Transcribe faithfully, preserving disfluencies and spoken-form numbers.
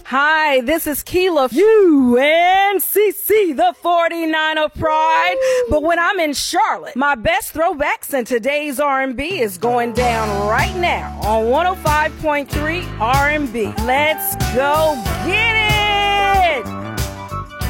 Hi, this is Keela, U N C C, the forty-niner Pride. But when I'm in Charlotte, my best throwbacks in today's R and B is going down right now on one oh five point three R and B. Let's go get it.